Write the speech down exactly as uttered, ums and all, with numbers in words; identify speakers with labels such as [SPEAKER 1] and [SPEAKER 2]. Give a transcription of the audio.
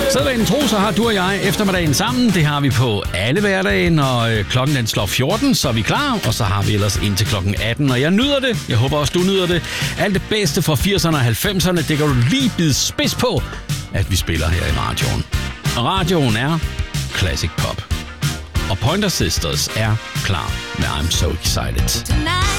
[SPEAKER 1] Sædvanen tro, så har du og jeg eftermiddagen sammen. Det har vi på alle hverdage, når klokken den slår fjorten, så er vi klar. Og så har vi ellers indtil klokken atten, og jeg nyder det. Jeg håber også, du nyder det. Alt det bedste fra firserne og halvfemserne, det kan du lige bide spids på, at vi spiller her i radioen. Og radioen er Classic Pop. Og Pointer Sisters er klar med I'm So Excited.
[SPEAKER 2] Tonight.